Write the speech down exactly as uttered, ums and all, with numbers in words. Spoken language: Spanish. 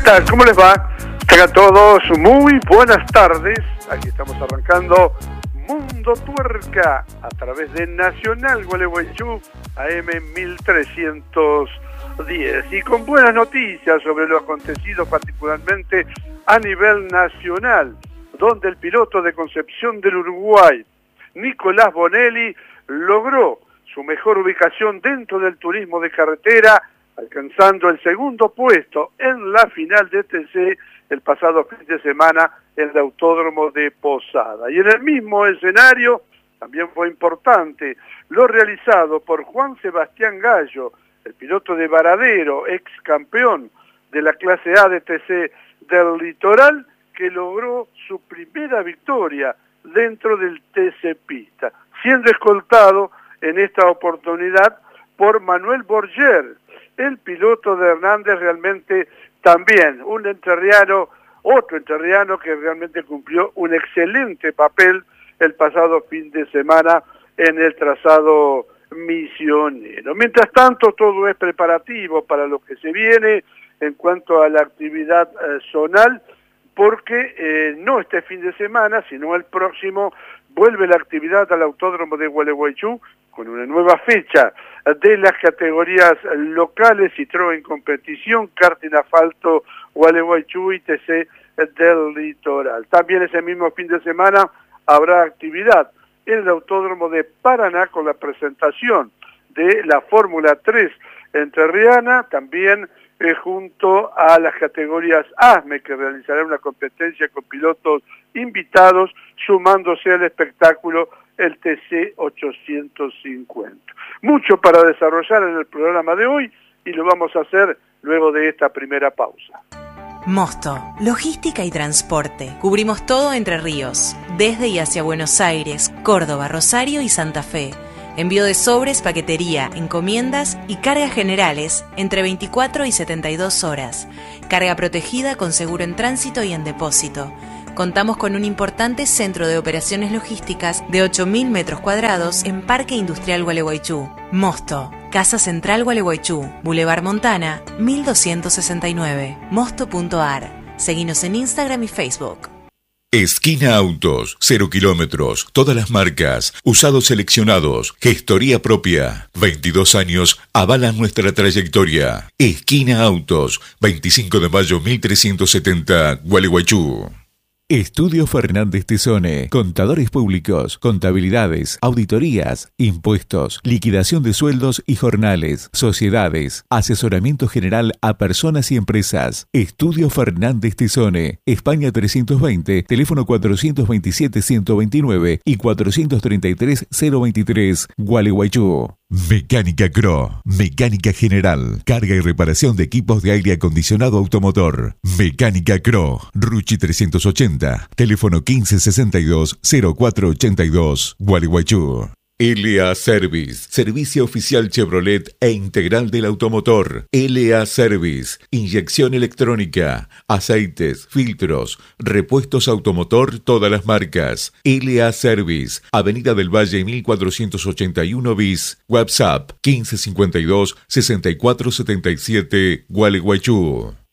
tal? ¿Cómo les va? Tengan todos muy buenas tardes. Aquí estamos arrancando Mundo Tuerca a través de Nacional Gualeguaychú A M mil trescientos diez y con buenas noticias sobre lo acontecido particularmente a nivel nacional, donde el piloto de Concepción del Uruguay, Nicolás Bonelli, logró su mejor ubicación dentro del turismo de carretera, alcanzando el segundo puesto en la final de T C el pasado fin de semana en el Autódromo de Posada. Y en el mismo escenario también fue importante lo realizado por Juan Sebastián Gallo, el piloto de Varadero, ex campeón de la clase A de T C del Litoral, que logró su primera victoria dentro del T C Pista, siendo escoltado en esta oportunidad por Manuel Borger, el piloto de Hernández, realmente también un entrerriano, otro entrerriano que realmente cumplió un excelente papel el pasado fin de semana en el trazado misionero. Mientras tanto, todo es preparativo para lo que se viene en cuanto a la actividad eh, zonal, porque eh, no este fin de semana, sino el próximo, vuelve la actividad al Autódromo de Gualeguaychú con una nueva fecha de las categorías locales, Citroën Competición, Karting Asfalto Gualeguaychú y T C del Litoral. También ese mismo fin de semana habrá actividad en el Autódromo de Paraná con la presentación de la Fórmula tres entrerriana, también eh, junto a las categorías A S M E, que realizará una competencia con pilotos invitados, sumándose al espectáculo el T C ochocientos cincuenta. Mucho para desarrollar en el programa de hoy y lo vamos a hacer luego de esta primera pausa. Mosto, logística y transporte. Cubrimos todo Entre Ríos, desde y hacia Buenos Aires, Córdoba, Rosario y Santa Fe. Envío de sobres, paquetería, encomiendas y cargas generales entre veinticuatro y setenta y dos horas. Carga protegida con seguro en tránsito y en depósito. Contamos con un importante centro de operaciones logísticas de ocho mil metros cuadrados en Parque Industrial Gualeguaychú. Mosto, Casa Central Gualeguaychú, Boulevard Montana, mil doscientos sesenta y nueve, mosto punto a r. Seguinos en Instagram y Facebook. Esquina Autos, cero kilómetros, todas las marcas, usados seleccionados, gestoría propia. veintidós años avalan nuestra trayectoria. Esquina Autos, veinticinco de mayo mil trescientos setenta, Gualeguaychú. Estudio Fernández Tesone, contadores públicos, contabilidades, auditorías, impuestos, liquidación de sueldos y jornales, sociedades, asesoramiento general a personas y empresas. Estudio Fernández Tesone, España trescientos veinte, teléfono cuatrocientos veintisiete ciento veintinueve y cuatrocientos treinta y tres cero veintitrés, Gualeguaychú. Mecánica Cro, mecánica general, carga y reparación de equipos de aire acondicionado automotor. Mecánica Cro, Ruchi trescientos ochenta, teléfono quince sesenta y dos cero cuatro ochenta y dos, Gualeguaychú. L A Service, servicio oficial Chevrolet e integral del automotor. L A Service, inyección electrónica, aceites, filtros, repuestos automotor, todas las marcas. L A Service, Avenida del Valle mil cuatrocientos ochenta y uno bis, WhatsApp quince cincuenta y dos sesenta y cuatro setenta y siete, Gualeguaychú.